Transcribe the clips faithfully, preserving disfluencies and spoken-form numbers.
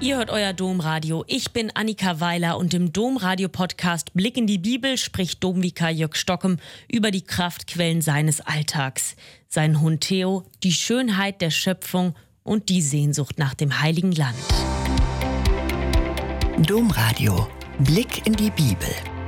Ihr hört euer Domradio. Ich bin Annika Weiler und im Domradio-Podcast Blick in die Bibel spricht Domvikar Jörg Stockem über die Kraftquellen seines Alltags. Sein Hund Theo, die Schönheit der Schöpfung und die Sehnsucht nach dem Heiligen Land. Domradio. Blick in die Bibel.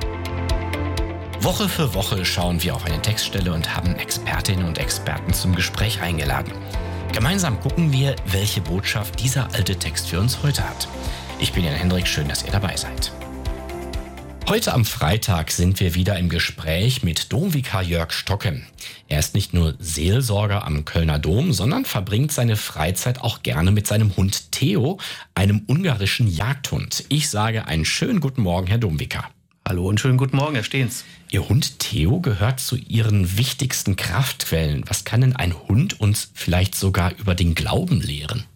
Woche für Woche schauen wir auf eine Textstelle und haben Expertinnen und Experten zum Gespräch eingeladen. Gemeinsam gucken wir, welche Botschaft dieser alte Text für uns heute hat. Ich bin Jan Hendrik, schön, dass ihr dabei seid. Heute am Freitag sind wir wieder im Gespräch mit Domvikar Jörg Stockem. Er ist nicht nur Seelsorger am Kölner Dom, sondern verbringt seine Freizeit auch gerne mit seinem Hund Theo, einem ungarischen Jagdhund. Ich sage einen schönen guten Morgen, Herr Domvikar. Hallo und schönen guten Morgen, Herr Stehns. Ihr Hund Theo gehört zu Ihren wichtigsten Kraftquellen. Was kann denn ein Hund uns vielleicht sogar über den Glauben lehren?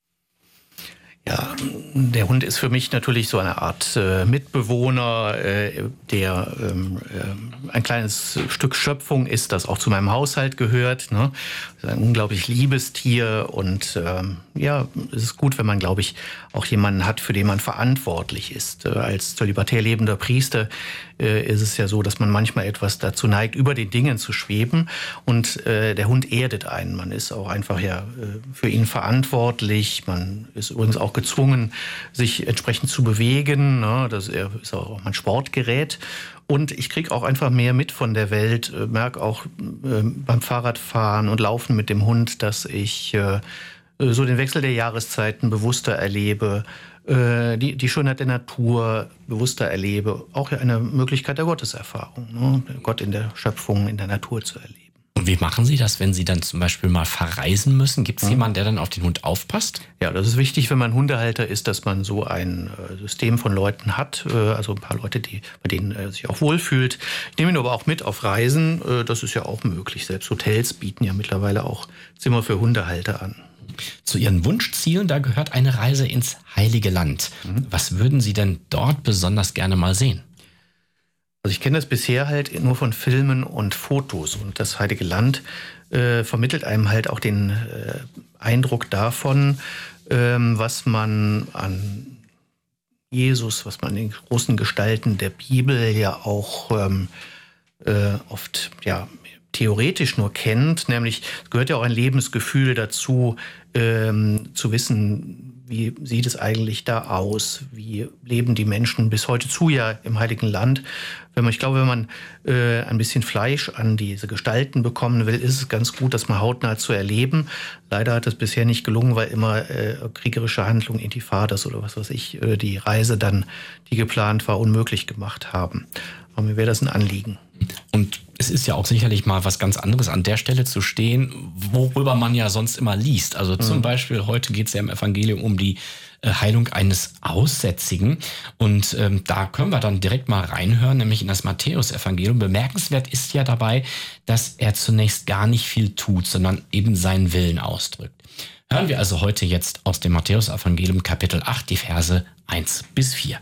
Ja, der Hund ist für mich natürlich so eine Art äh, Mitbewohner, äh, der ähm, äh, ein kleines Stück Schöpfung ist, das auch zu meinem Haushalt gehört. Ne? Das ist ein unglaublich liebes Tier und ähm, ja, es ist gut, wenn man, glaube ich, auch jemanden hat, für den man verantwortlich ist. Äh, als zölibatär lebender Priester äh, ist es ja so, dass man manchmal etwas dazu neigt, über den Dingen zu schweben und äh, der Hund erdet einen. Man ist auch einfach ja äh, für ihn verantwortlich. Man ist übrigens auch gezwungen, sich entsprechend zu bewegen. Ne? Das ist auch mein Sportgerät. Und ich kriege auch einfach mehr mit von der Welt, äh, merke auch äh, beim Fahrradfahren und Laufen mit dem Hund, dass ich äh, so den Wechsel der Jahreszeiten bewusster erlebe, äh, die, die Schönheit der Natur bewusster erlebe. Auch eine Möglichkeit der Gotteserfahrung, ne? Gott in der Schöpfung, in der Natur zu erleben. Und wie machen Sie das, wenn Sie dann zum Beispiel mal verreisen müssen? Gibt es Mhm. jemanden, der dann auf den Hund aufpasst? Ja, das ist wichtig, wenn man Hundehalter ist, dass man so ein äh, System von Leuten hat, äh, also ein paar Leute, die, bei denen äh, sich auch wohlfühlt. Ich nehme ihn aber auch mit auf Reisen, äh, das ist ja auch möglich. Selbst Hotels bieten ja mittlerweile auch Zimmer für Hundehalter an. Zu Ihren Wunschzielen, da gehört eine Reise ins Heilige Land. Mhm. Was würden Sie denn dort besonders gerne mal sehen? Also ich kenne das bisher halt nur von Filmen und Fotos und das Heilige Land äh, vermittelt einem halt auch den äh, Eindruck davon, ähm, was man an Jesus, was man in den großen Gestalten der Bibel ja auch ähm, äh, oft ja theoretisch nur kennt, nämlich es gehört ja auch ein Lebensgefühl dazu, ähm, zu wissen, wie sieht es eigentlich da aus? Wie leben die Menschen bis heute zu ja im Heiligen Land? Wenn man, ich glaube, wenn man äh, ein bisschen Fleisch an diese Gestalten bekommen will, ist es ganz gut, das mal hautnah zu erleben. Leider hat es bisher nicht gelungen, weil immer äh, kriegerische Handlungen, Intifadas oder was weiß ich, äh, die Reise dann, die geplant war, unmöglich gemacht haben. Aber mir wäre das ein Anliegen. Und es ist ja auch sicherlich mal was ganz anderes, an der Stelle zu stehen, worüber man ja sonst immer liest. Also zum mhm. Beispiel, heute geht es ja im Evangelium um die äh, Heilung eines Aussätzigen. Und ähm, da können wir dann direkt mal reinhören, nämlich in das Matthäus-Evangelium. Bemerkenswert ist ja dabei, dass er zunächst gar nicht viel tut, sondern eben seinen Willen ausdrückt. Hören wir also heute jetzt aus dem Matthäus-Evangelium Kapitel acht, die Verse eins bis vier.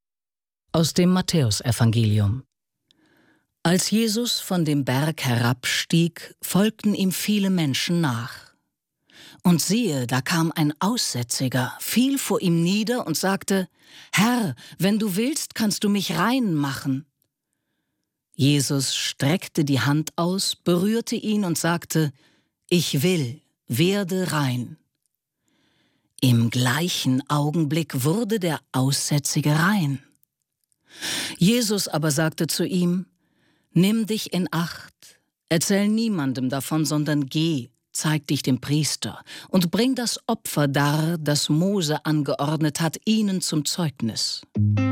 Aus dem Matthäusevangelium. Als Jesus von dem Berg herabstieg, folgten ihm viele Menschen nach. Und siehe, da kam ein Aussätziger, fiel vor ihm nieder und sagte: Herr, wenn du willst, kannst du mich rein machen. Jesus streckte die Hand aus, berührte ihn und sagte: Ich will, werde rein. Im gleichen Augenblick wurde der Aussätzige rein. Jesus aber sagte zu ihm: Nimm dich in Acht, erzähl niemandem davon, sondern geh, zeig dich dem Priester und bring das Opfer dar, das Mose angeordnet hat, ihnen zum Zeugnis.